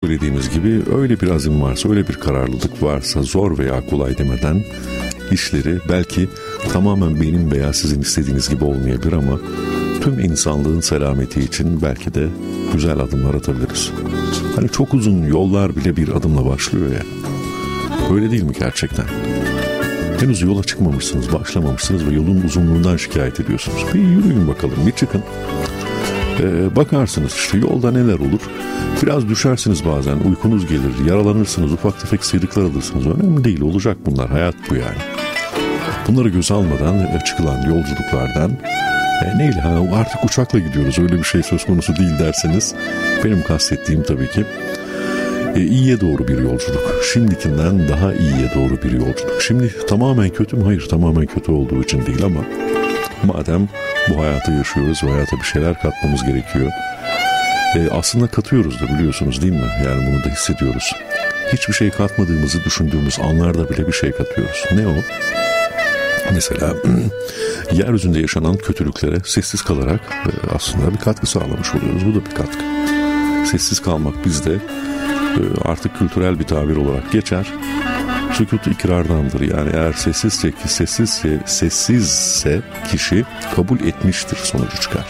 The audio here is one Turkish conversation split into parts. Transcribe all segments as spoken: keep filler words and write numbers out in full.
söylediğimiz gibi öyle bir azim varsa, öyle bir kararlılık varsa zor veya kolay demeden işleri belki tamamen benim veya sizin istediğiniz gibi olmayabilir ama tüm insanlığın selameti için belki de güzel adımlar atabiliriz. Hani çok uzun yollar bile bir adımla başlıyor ya. Öyle değil mi gerçekten? Henüz yola çıkmamışsınız, başlamamışsınız ve yolun uzunluğundan şikayet ediyorsunuz. Bir yürüyün bakalım, bir çıkın. Ee, bakarsınız işte yolda neler olur. Biraz düşersiniz bazen, uykunuz gelir, yaralanırsınız, ufak tefek sıyrıklar alırsınız. Önemli değil, olacak bunlar, hayat bu yani. Bunları göz almadan çıkılan yolculuklardan e, neyle ha, artık uçakla gidiyoruz, öyle bir şey söz konusu değil derseniz, benim kastettiğim tabii ki e, iyiye doğru bir yolculuk. Şimdikinden daha iyiye doğru bir yolculuk. Şimdi tamamen kötü mü? Hayır, tamamen kötü olduğu için değil ama madem bu hayatı yaşıyoruz ve hayata bir şeyler katmamız gerekiyor. E, aslında katıyoruz da, biliyorsunuz değil mi? Yani bunu da hissediyoruz. Hiçbir şey katmadığımızı düşündüğümüz anlarda bile bir şey katıyoruz. Ne o? Mesela yeryüzünde yaşanan kötülüklere sessiz kalarak e, aslında bir katkı sağlamış oluyoruz. Bu da bir katkı. Sessiz kalmak bizde e, artık kültürel bir tabir olarak geçer. Sükût ikrardandır. Yani eğer sessizse, sessizse, sessizse kişi kabul etmiştir sonucu çıkar.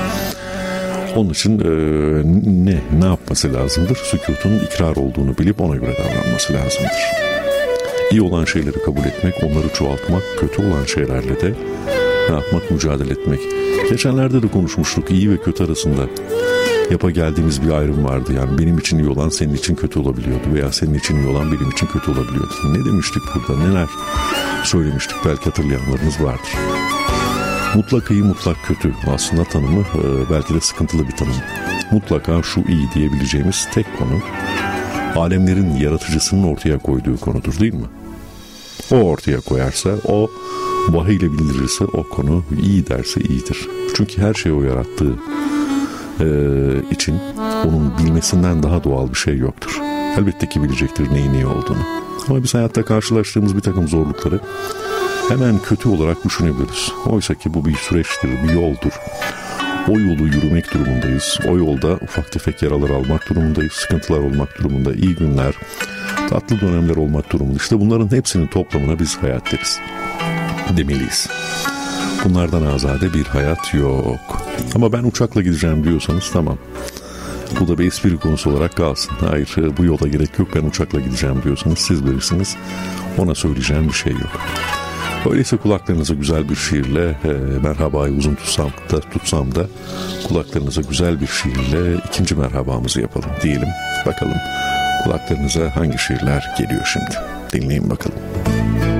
Onun için e, ne ne yapması lazımdır? Sükûtun ikrar olduğunu bilip ona göre davranması lazımdır. İyi olan şeyleri kabul etmek, onları çoğaltmak, kötü olan şeylerle de ne yapmak? Mücadele etmek. Geçenlerde de konuşmuştuk, iyi ve kötü arasında yapa geldiğimiz bir ayrım vardı. Yani benim için iyi olan senin için kötü olabiliyordu veya senin için iyi olan benim için kötü olabiliyordu. Ne demiştik burada, neler söylemiştik, belki hatırlayanlarınız vardır. Mutlak iyi, mutlak kötü aslında tanımı belki de sıkıntılı bir tanım. Mutlaka şu iyi diyebileceğimiz tek konu alemlerin yaratıcısının ortaya koyduğu konudur, değil mi? O ortaya koyarsa, o vahiy ile bildirirse o konu, iyi derse iyidir. Çünkü her şeyi o yarattığı e, için onun bilmesinden daha doğal bir şey yoktur. Elbette ki bilecektir neyin iyi olduğunu. Ama biz hayatta karşılaştığımız bir takım zorlukları hemen kötü olarak düşünebiliriz. Oysa ki bu bir süreçtir, bir yoldur. O yolu yürümek durumundayız. O yolda ufak tefek yaralar almak durumundayız. Sıkıntılar olmak durumunda. İyi günler, tatlı dönemler olmak durumunda. İşte bunların hepsinin toplamına biz hayat deriz. Demeliyiz. Bunlardan azade bir hayat yok. Ama ben uçakla gideceğim diyorsanız tamam. Bu da bir espri konusu olarak kalsın. Hayır, bu yola gerek yok, ben uçakla gideceğim diyorsanız siz bilirsiniz. Ona söyleyeceğim bir şey yok. Öyleyse kulaklarınıza güzel bir şiirle, e, merhabayı uzun tutsam da, tutsam da kulaklarınıza güzel bir şiirle ikinci merhabamızı yapalım diyelim. Bakalım kulaklarınıza hangi şiirler geliyor şimdi. Dinleyin bakalım.